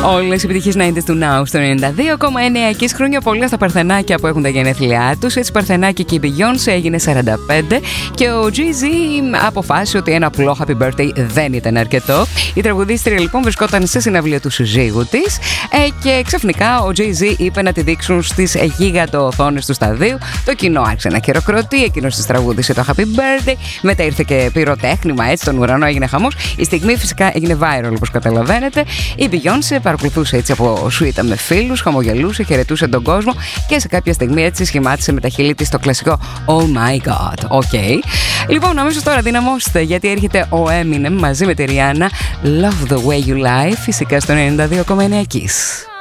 Όλες οι επιτυχίες 90's του Now στο 92,9 και χρόνια πολλά στα παρθενάκια που έχουν τα γενέθλιά τους. Έτσι παρθενάκια και η Beyoncé έγινε 45 και ο Jay-Z αποφάσισε ότι ένα απλό happy birthday δεν ήταν αρκετό. Η τραγουδίστρια λοιπόν βρισκόταν σε συναυλία του συζύγου της και ξαφνικά ο Jay-Z είπε να τη δείξουν στις γίγαντο-οθόνες του σταδίου. Το κοινό άρχισε να χειροκροτεί, εκείνος της τραγούδισε το happy birthday. Μετά ήρθε και πυροτέχνημα, έτσι στον ουρανό έγινε χαμός. Η στιγμή φυσικά έγινε viral όπως καταλαβαίνετε. Η Beyoncé παρακολουθούσε έτσι από σουίτα με φίλους, χαμογελούσε, χαιρετούσε τον κόσμο και σε κάποια στιγμή έτσι σχημάτισε με τα χείλη της το κλασικό Oh my God. Okay. Λοιπόν, αμέσως τώρα δυναμώστε γιατί έρχεται ο Eminem μαζί με τη Rihanna. Love the way you lie, φυσικά στο 92,9 Kiss.